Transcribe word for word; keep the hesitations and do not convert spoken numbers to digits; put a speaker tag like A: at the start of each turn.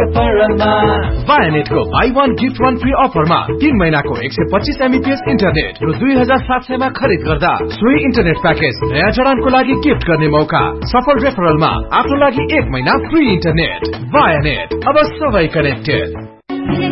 A: रेफरलमा
B: वायानेटको by one gift one free अफरमा तीन महीनाको एक सय पच्चीस एमबीपीएस इन्टरनेट र दुई हजार सात सयमा खरिद गर्दा सोही इन्टरनेट प्याकेज नयाँ जडानको लागि गिफ्ट गर्ने मौका। सफल रेफरलमा आफ्नो लागि एक महिना फ्री इन्टरनेट। वायानेट, अब सबै कनेक्टेड।